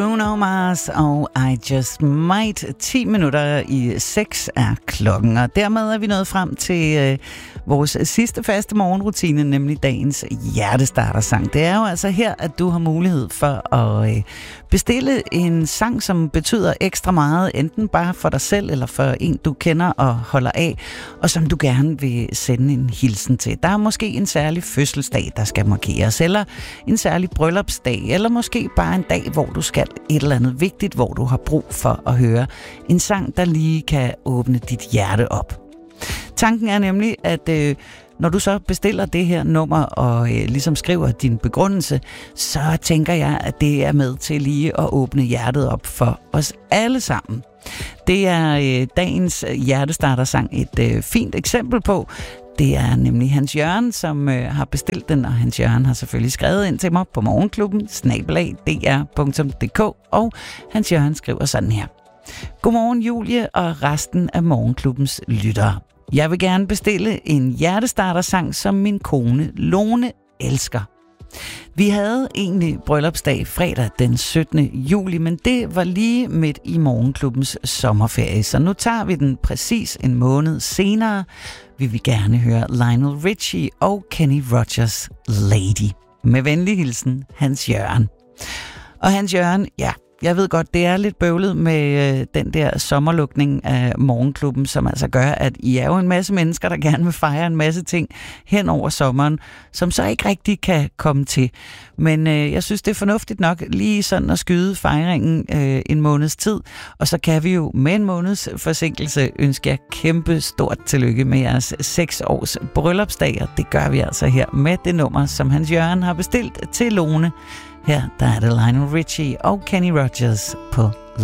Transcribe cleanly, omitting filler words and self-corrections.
Bruno Mars og I Just Might. 10 minutter i 6 er klokken, og dermed er vi nået frem til vores sidste faste morgenrutine, nemlig dagens hjertestartersang. Det er jo altså her, at du har mulighed for at bestille en sang, som betyder ekstra meget, enten bare for dig selv eller for en, du kender og holder af, og som du gerne vil sende en hilsen til. Der er måske en særlig fødselsdag, der skal markeres, eller en særlig bryllupsdag, eller måske bare en dag, hvor du skal et eller andet vigtigt, hvor du har brug for at høre en sang, der lige kan åbne dit hjerte op. Tanken er nemlig, at når du så bestiller det her nummer og ligesom skriver din begrundelse, så tænker jeg, at det er med til lige at åbne hjertet op for os alle sammen. Det er dagens hjertestartersang et fint eksempel på. Det er nemlig Hans Jørgen, som har bestilt den, og Hans Jørgen har selvfølgelig skrevet ind til mig på morgenklubben @dr.dk, og Hans Jørgen skriver sådan her. Godmorgen Julie og resten af morgenklubbens lyttere. Jeg vil gerne bestille en hjertestartersang, som min kone Lone elsker. Vi havde egentlig bryllupsdag fredag den 17. juli, men det var lige midt i morgenklubbens sommerferie, så nu tager vi den præcis en måned senere. Vi vil gerne høre Lionel Richie og Kenny Rogers' Lady. Med venlig hilsen, Hans Jørgen. Og Hans Jørgen, ja, jeg ved godt, det er lidt bøvlet med den der sommerlukning af morgenklubben, som altså gør, at I er jo en masse mennesker, der gerne vil fejre en masse ting hen over sommeren, som så ikke rigtig kan komme til. Men jeg synes, det er fornuftigt nok lige sådan at skyde fejringen en måneds tid, og så kan vi jo med en måneds forsinkelse ønske jer kæmpe stort tillykke med jeres 6 års bryllupsdag, og det gør vi altså her med det nummer, som Hans Jørgen har bestilt til Lone. Her der er det Lionel Richie og Kenny Rogers på